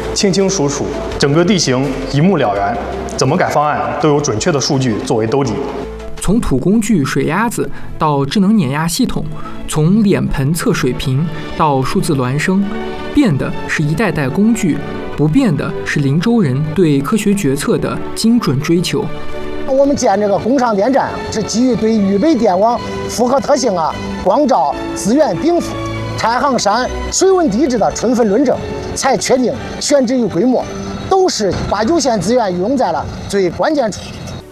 清清楚楚，整个地形一目了然，怎么改方案都有准确的数据作为兜底。 从土工具水鸭子到智能碾压系统，从脸盆测水平到数字孪生，变的是一代代工具，不变的是林州人对科学决策的精准追求。 我们建这个工商电站是基于对预备电网复合特性光照资源禀赋、太行山水文地质的充分论证，才确定选址与规模，都是把有限资源运用在了最关键处。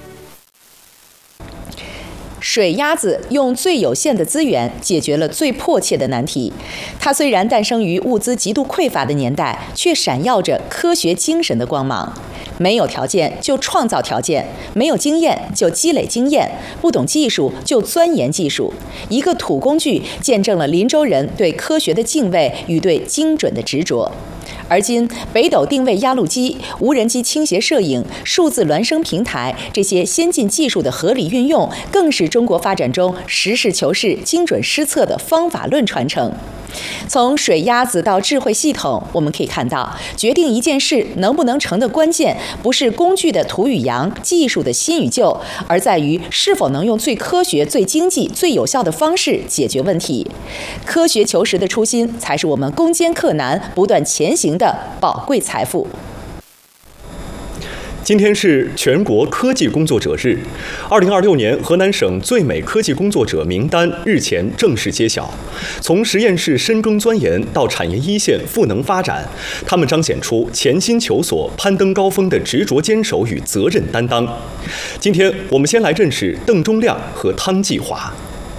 水鸭子用最有限的资源解决了最迫切的难题。它虽然诞生于物资极度匮乏的年代，却闪耀着科学精神的光芒。没有条件就创造条件，没有经验就积累经验，不懂技术就钻研技术。一个土工具见证了林州人对科学的敬畏与对精准的执着。而今，北斗定位压路机、无人机倾斜摄影、数字孪生平台这些先进技术的合理运用，更是中国发展中实事求是、精准施策的方法论传承。从水鸭子到智慧系统，我们可以看到，决定一件事能不能成的关键，不是工具的土与洋、技术的新与旧，而在于是否能用最科学、最经济、最有效的方式解决问题。科学求实的初心，才是我们攻坚克难、不断前行的宝贵财富。 今天是全国科技工作者日，2026年河南省最美科技工作者名单日前正式揭晓。从实验室深耕钻研到产业一线赋能发展，他们彰显出潜心求索、攀登高峰的执着坚守与责任担当。今天我们先来认识邓中亮和汤继华。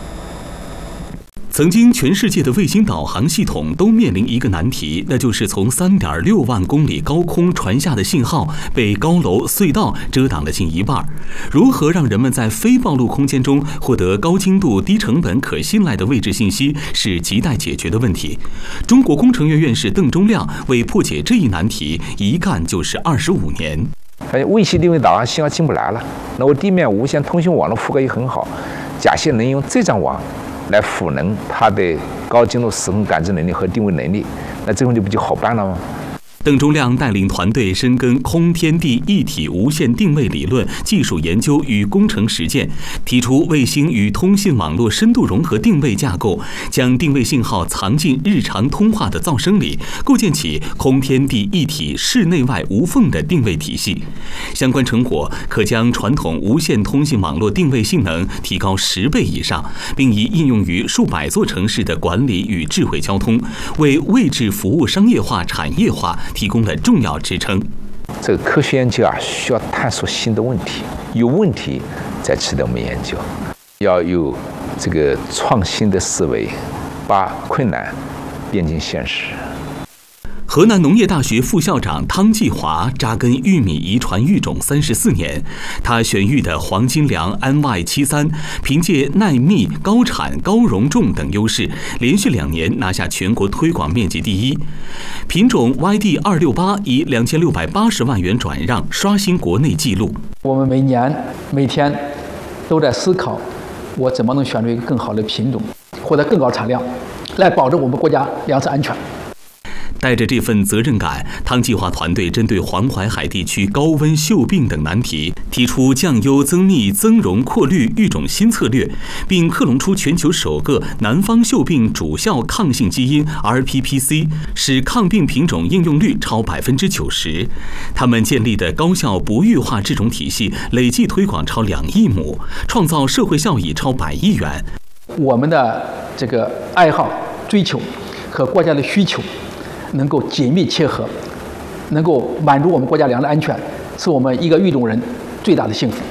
曾经，全世界的卫星导航系统都面临一个难题，那就是从3.6万公里高空传下的信号被高楼、隧道遮挡了近一半。如何让人们在非暴露空间中获得高精度、低成本、可信赖的位置信息，是亟待解决的问题。中国工程院院士邓中亮为破解这一难题，一干就是25年。 卫星定位导航信号进不来了，那我地面无线通讯网络覆盖也很好，假设能用这张网来赋能它的高精度时空感知能力和定位能力，那这问题不就好办了吗？ 邓中亮带领团队深耕空天地一体无线定位理论、技术研究与工程实践，提出卫星与通信网络深度融合定位架构，将定位信号藏进日常通话的噪声里，构建起空天地一体、室内外无缝的定位体系。相关成果可将传统无线通信网络定位性能提高10倍以上，并已应用于数百座城市的管理与智慧交通，为位置服务商业化、产业化提供了重要支撑。 这个科学研究需要探索新的问题，有问题再值得我们研究，要有这个创新的思维，把困难变进现实。 河南农业大学副校长汤继华扎根玉米遗传育种34年，他选育的黄金粮 NY73，凭借耐密、高产、高容重等优势，连续2年拿下全国推广面积第1。品种 YD268以2680万元转让，刷新国内纪录。 我们每年每天都在思考，我怎么能选出一个更好的品种，获得更高产量，来保证我们国家粮食安全。 带着这份责任感，汤继华团队针对黄淮海地区高温锈病等难题，提出降优增密增容扩绿育种新策略，并克隆出全球首个南方锈病主效抗性基因 RPPC， 使抗病品种应用率超90%。他们建立的高效不育化制种体系累计推广超2亿亩，创造社会效益超100亿元。 我们的这个爱好、追求和国家的需求能够紧密切合，能够满足我们国家粮食安全，是我们一个育种人最大的幸福。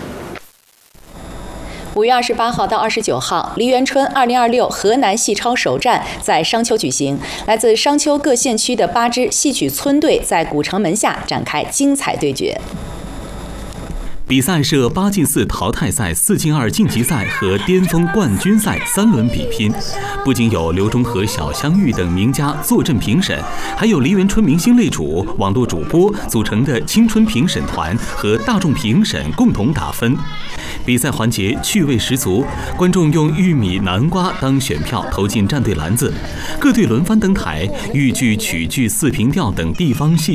5月28号到29号，梨园春2026河南戏超首战在商丘举行。来自商丘各县区的8支戏曲村队在古城门下展开精彩对决。 比赛设8进4淘汰赛、4进2晋级赛和巅峰冠军赛3轮比拼，不仅有刘忠和、小香玉等名家坐镇评审，还有梨园春明星类主、网络主播组成的青春评审团和大众评审共同打分。比赛环节趣味十足，观众用玉米、南瓜当选票投进战队篮子，各队轮番登台，豫剧、曲剧、四平调等地方戏